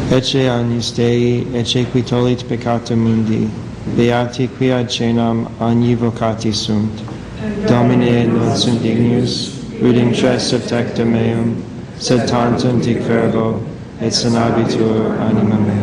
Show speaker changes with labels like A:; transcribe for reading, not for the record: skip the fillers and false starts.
A: ecce agnus Dei, ecce qui tollit peccata mundi, beati qui ad cenam agni vocati sunt. Domine non sunt dignius, uding tres tecta meum, sed tantum dic verbo, et sanabitur anima mea.